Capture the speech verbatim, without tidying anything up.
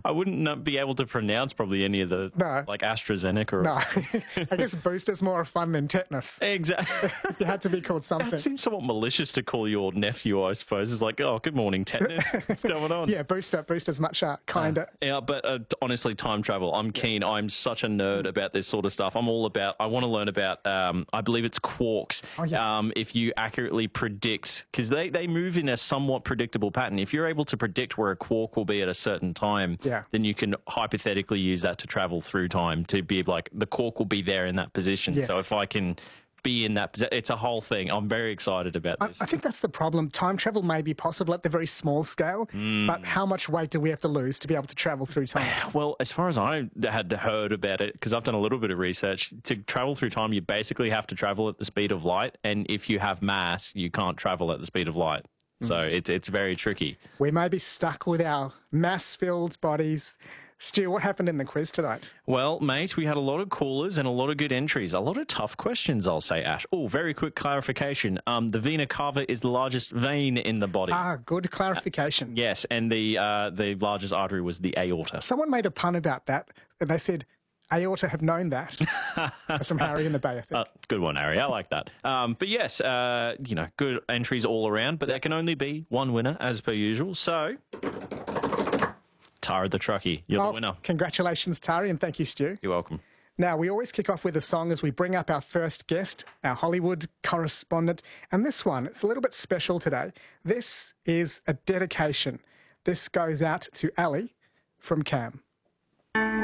I wouldn't not be able to pronounce probably any of the, No. like AstraZeneca or No, I guess booster's more fun than tetanus. Exactly. If you had to be called something. That seems somewhat malicious to call your nephew, I suppose. It's like, oh, good morning, tetanus. What's going on? Yeah, booster. Booster's much uh, kinder. Uh, yeah, but uh, honestly, time travel, I'm keen. I'm such a nerd about this sort of stuff. I'm all about, I want to learn about, um, I believe it's quarks. Oh, yes. Um, if you accurately predict, because they, they move in a somewhat predictable pattern. If you're able to predict where a quark will be at a certain time, Yeah. then you can hypothetically use that to travel through time to be like, the quark will be there in that position. Yes. So if I can be in that position, it's a whole thing. I'm very excited about I, this. I think that's the problem. Time travel may be possible at the very small scale, Hmm. but how much weight do we have to lose to be able to travel through time? Well, as far as I had heard about it, because I've done a little bit of research, to travel through time, you basically have to travel at the speed of light. And if you have mass, you can't travel at the speed of light. So it's, it's very tricky. We may be stuck with our mass-filled bodies. Stu, what happened in the quiz tonight? Well, mate, we had a lot of callers and a lot of good entries. A lot of tough questions, I'll say, Ash. Oh, very quick clarification. Um, the vena cava is the largest vein in the body. Ah, good clarification. Yes, and the uh, the largest artery was the aorta. Someone made a pun about that. They said, aorta have known that. That's from Harry in the Bay, I think. Uh, good one, Harry. I like that. Um, but yes, uh, you know, good entries all around, but there can only be one winner, as per usual. So, Tara the Truckie, you're Oh, the winner. congratulations, Tari, and thank you, Stu. You're welcome. Now, we always kick off with a song as we bring up our first guest, our Hollywood correspondent. And this one, it's a little bit special today. This is a dedication. This goes out to Ali from Cam.